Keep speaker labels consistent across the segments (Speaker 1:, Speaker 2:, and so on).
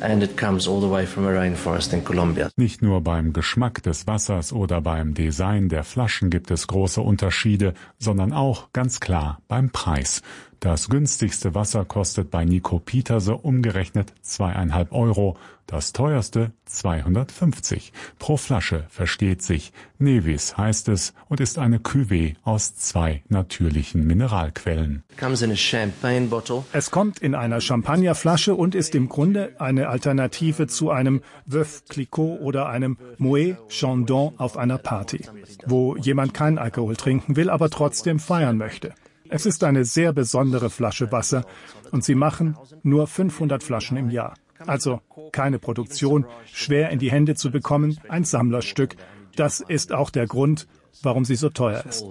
Speaker 1: and it comes all the way from a rainforest in Colombia.
Speaker 2: Nicht nur beim Geschmack des Wassers oder beim Design der Flaschen gibt es große Unterschiede, sondern auch ganz klar beim Preis. Das günstigste Wasser kostet bei Nico Pieterse umgerechnet 2,5 €, das teuerste 250. Pro Flasche, versteht sich. Nevis heißt es und ist eine Cuvée aus 2 natürlichen Mineralquellen.
Speaker 3: Es kommt in einer Champagnerflasche und ist im Grunde eine Alternative zu einem Veuve Clicquot oder einem Moët Chandon auf einer Party, wo jemand keinen Alkohol trinken will, aber trotzdem feiern möchte. Es ist eine sehr besondere Flasche Wasser und sie machen nur 500 Flaschen im Jahr. Also keine Produktion, schwer in die Hände zu bekommen, ein Sammlerstück. Das ist auch der Grund, warum sie so teuer ist.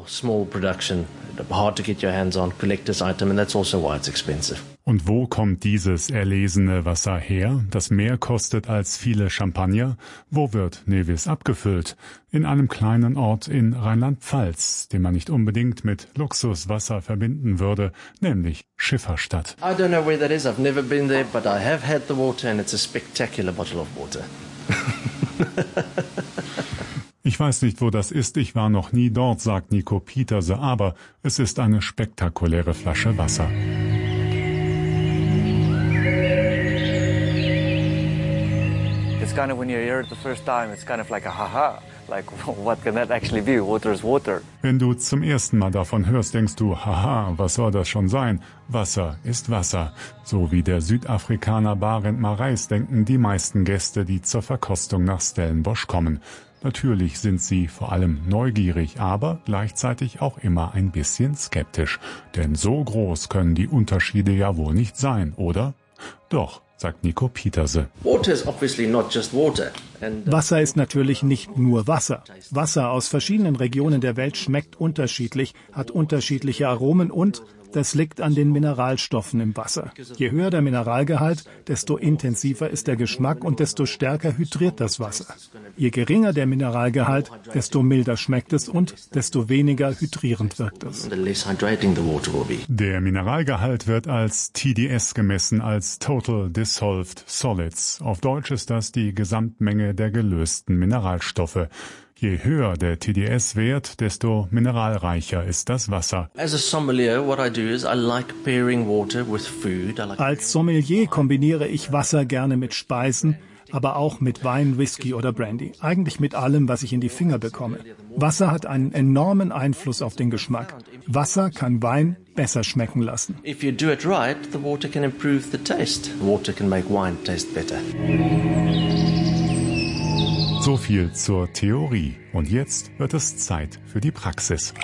Speaker 2: Und wo kommt dieses erlesene Wasser her, das mehr kostet als viele Champagner? Wo wird Nevis abgefüllt? In einem kleinen Ort in Rheinland-Pfalz, den man nicht unbedingt mit Luxuswasser verbinden würde, nämlich Schifferstadt.
Speaker 1: I don't know where that is. I've never been there, but I have had the water and it's a spectacular bottle of water.
Speaker 2: Ich weiß nicht, wo das ist, ich war noch nie dort, sagt Nico Pieterse, aber es ist eine spektakuläre Flasche Wasser.
Speaker 4: It's kind of when you hear it the first time, it's kind of like a haha. Like, what can that actually be? Water is water.
Speaker 2: Wenn du zum ersten Mal davon hörst, denkst du, haha, was soll das schon sein? Wasser ist Wasser. So wie der Südafrikaner Barend Marais denken die meisten Gäste, die zur Verkostung nach Stellenbosch kommen. Natürlich sind sie vor allem neugierig, aber gleichzeitig auch immer ein bisschen skeptisch. Denn so groß können die Unterschiede ja wohl nicht sein, oder? Doch, sagt Nico Pieterse.
Speaker 3: Wasser ist natürlich nicht nur Wasser. Wasser aus verschiedenen Regionen der Welt schmeckt unterschiedlich, hat unterschiedliche Aromen und das liegt an den Mineralstoffen im Wasser. Je höher der Mineralgehalt, desto intensiver ist der Geschmack und desto stärker hydriert das Wasser. Je geringer der Mineralgehalt, desto milder schmeckt es und desto weniger hydrierend wirkt es.
Speaker 2: Der Mineralgehalt wird als TDS gemessen, als Total Dissolved Solids. Auf Deutsch ist das die Gesamtmenge der gelösten Mineralstoffe. Je höher der TDS-Wert, desto mineralreicher ist das Wasser.
Speaker 3: Als Sommelier kombiniere ich Wasser gerne mit Speisen, aber auch mit Wein, Whisky oder Brandy. Eigentlich mit allem, was ich in die Finger bekomme. Wasser hat einen enormen Einfluss auf den Geschmack. Wasser kann Wein besser schmecken lassen.
Speaker 1: If you do it right, the water can improve the taste. Water can make wine taste better.
Speaker 2: So viel zur Theorie. Und jetzt wird es Zeit für die Praxis.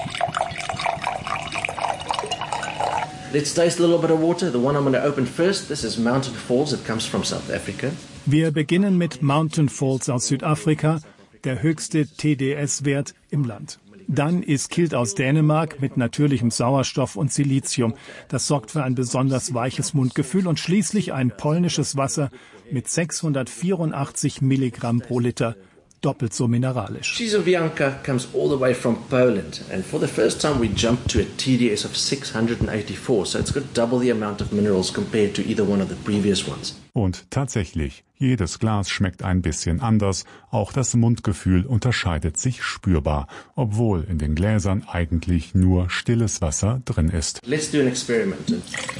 Speaker 1: Let's taste a little bit of water. The one I'm going to open first, this is Mountain Falls. It comes from South Africa.
Speaker 3: Wir beginnen mit Mountain Falls aus Südafrika, der höchste TDS-Wert im Land. Dann Ischgl aus Dänemark mit natürlichem Sauerstoff und Silizium. Das sorgt für ein besonders weiches Mundgefühl. Und schließlich ein polnisches Wasser mit 684 Milligramm pro Liter. Doppelt so mineralisch.
Speaker 1: Krzyżowianka comes all the way from Poland, and for the first time we jumped to a TDS of 684, so it's got double the amount of minerals compared to either one of the previous ones.
Speaker 2: Und tatsächlich, jedes Glas schmeckt ein bisschen anders, auch das Mundgefühl unterscheidet sich spürbar, obwohl in den Gläsern eigentlich nur stilles Wasser drin ist.
Speaker 1: Let's do an experiment.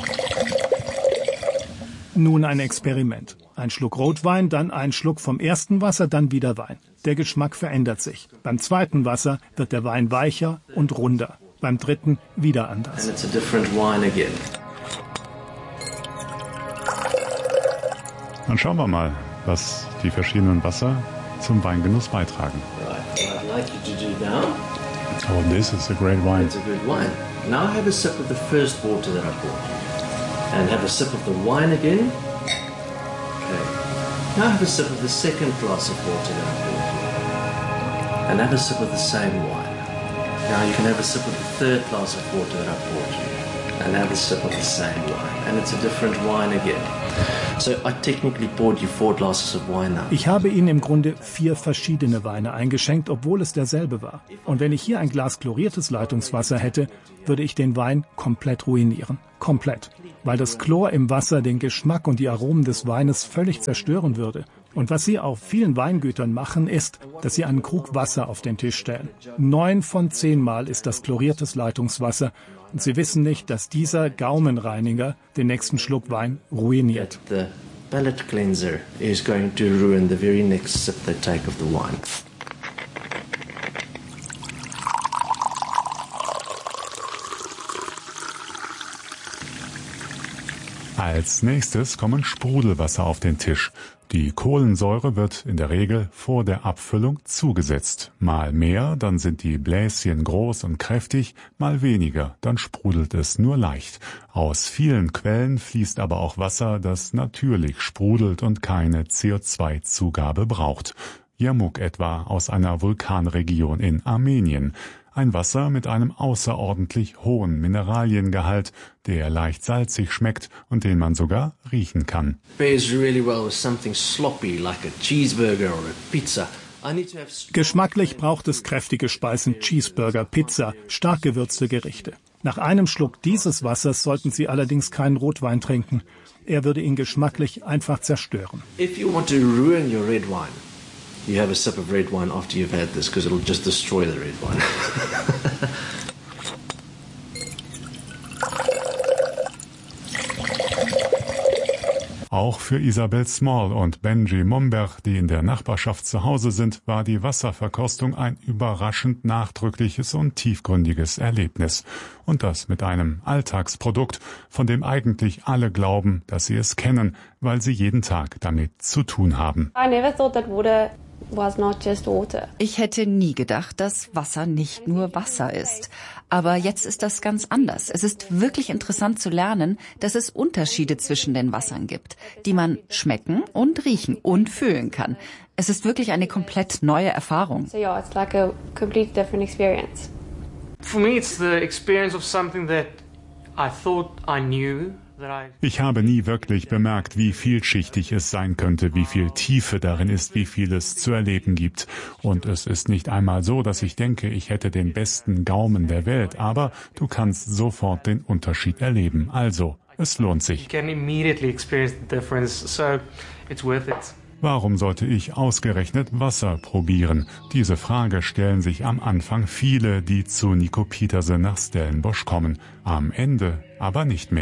Speaker 3: Nun ein Experiment. Ein Schluck Rotwein, dann ein Schluck vom ersten Wasser, dann wieder Wein. Der Geschmack verändert sich. Beim zweiten Wasser wird der Wein weicher und runder. Beim dritten wieder anders.
Speaker 1: And it's a different wine again.
Speaker 2: Dann schauen wir mal, was die verschiedenen Wasser zum Weingenuss beitragen.
Speaker 1: Right, what I'd like you to do now.
Speaker 2: Oh, this is a great wine.
Speaker 1: It's a good wine. Now have a sip of the first water that I poured you. And have a sip of the wine again. Now have a sip of the second glass of water that I poured you. And have a sip of the same wine. Now you can have a sip of the third glass of water that I poured you. And have a sip of the same wine. And it's a different wine again.
Speaker 3: Ich habe Ihnen im Grunde 4 verschiedene Weine eingeschenkt, obwohl es derselbe war. Und wenn ich hier ein Glas chloriertes Leitungswasser hätte, würde ich den Wein komplett ruinieren. Komplett. Weil das Chlor im Wasser den Geschmack und die Aromen des Weines völlig zerstören würde. Und was Sie auf vielen Weingütern machen, ist, dass Sie einen Krug Wasser auf den Tisch stellen. 9 von 10 Mal ist das chloriertes Leitungswasser. Und Sie wissen nicht, dass dieser Gaumenreiniger den nächsten Schluck Wein ruiniert.
Speaker 1: The palate cleanser is going to ruin the very next sip they take of the wine.
Speaker 2: Als nächstes kommen Sprudelwasser auf den Tisch. Die Kohlensäure wird in der Regel vor der Abfüllung zugesetzt. Mal mehr, dann sind die Bläschen groß und kräftig, mal weniger, dann sprudelt es nur leicht. Aus vielen Quellen fließt aber auch Wasser, das natürlich sprudelt und keine CO2-Zugabe braucht. Yarmouk etwa aus einer Vulkanregion in Armenien. Ein Wasser mit einem außerordentlich hohen Mineraliengehalt, der leicht salzig schmeckt und den man sogar riechen kann.
Speaker 3: Geschmacklich braucht es kräftige Speisen, Cheeseburger, Pizza, stark gewürzte Gerichte. Nach einem Schluck dieses Wassers sollten Sie allerdings keinen Rotwein trinken. Er würde ihn geschmacklich einfach zerstören.
Speaker 1: If you want to ruin your red wine, you have a sip of red wine after you've had this, because it'll just destroy the red wine.
Speaker 2: Auch für Isabel Small und Benji Momberg, die in der Nachbarschaft zu Hause sind, war die Wasserverkostung ein überraschend nachdrückliches und tiefgründiges Erlebnis. Und das mit einem Alltagsprodukt, von dem eigentlich alle glauben, dass sie es kennen, weil sie jeden Tag damit zu tun haben.
Speaker 5: I never thought that water was not just water.
Speaker 6: Ich hätte nie gedacht, dass Wasser nicht nur Wasser ist. Aber jetzt ist das ganz anders. Es ist wirklich interessant zu lernen, dass es Unterschiede zwischen den Wassern gibt, die man schmecken und riechen und fühlen kann. Es ist wirklich eine komplett neue Erfahrung.
Speaker 5: So yeah, it's like a complete different experience.
Speaker 7: For me, it's the experience of something that I thought I knew.
Speaker 2: Ich habe nie wirklich bemerkt, wie vielschichtig es sein könnte, wie viel Tiefe darin ist, wie viel es zu erleben gibt. Und es ist nicht einmal so, dass ich denke, ich hätte den besten Gaumen der Welt, aber du kannst sofort den Unterschied erleben. Also, es lohnt sich.
Speaker 7: You can immediately experience the difference, so it's worth it.
Speaker 2: Warum sollte ich ausgerechnet Wasser probieren? Diese Frage stellen sich am Anfang viele, die zu Nico Pieterse nach Stellenbosch kommen. Am Ende aber nicht mehr.